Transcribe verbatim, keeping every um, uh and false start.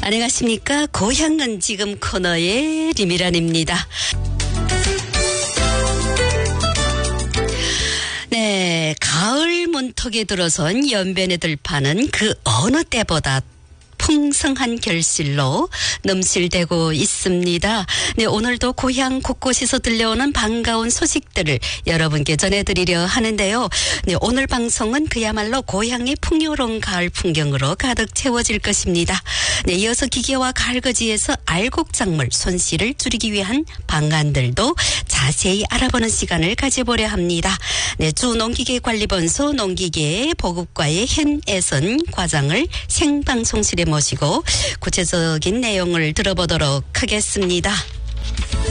안녕하십니까. 고향은 지금 코너의 리미란입니다. 네, 가을 문턱에 들어선 연변에 들파는 그 어느 때보다 풍성한 결실로 넘실대고 있습니다. 네, 오늘도 고향 곳곳에서 들려오는 반가운 소식들을 여러분께 전해드리려 하는데요. 네, 오늘 방송은 그야말로 고향의 풍요로운 가을 풍경으로 가득 채워질 것입니다. 네, 이어서 기계와 가을거지에서 알곡작물 손실을 줄이기 위한 방안들도 자세히 알아보는 시간을 가져보려 합니다. 네, 주 농기계관리본소 농기계 보급과의 hen애선 과장을 생방송실에 모시고 구체적인 내용을 들어보도록 하겠습니다.